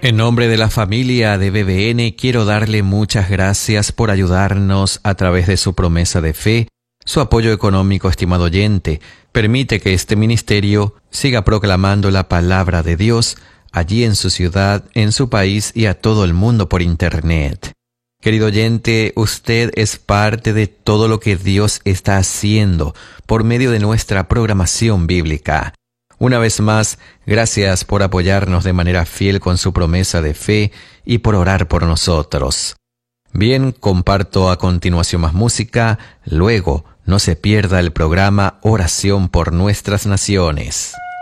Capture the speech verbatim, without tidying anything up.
En nombre de la familia de B B N, quiero darle muchas gracias por ayudarnos a través de su promesa de fe, su apoyo económico, estimado oyente. Permite que este ministerio siga proclamando la palabra de Dios allí en su ciudad, en su país y a todo el mundo por Internet. Querido oyente, usted es parte de todo lo que Dios está haciendo por medio de nuestra programación bíblica. Una vez más, gracias por apoyarnos de manera fiel con su promesa de fe y por orar por nosotros. Bien, comparto a continuación más música, luego no se pierda el programa Oración por Nuestras Naciones.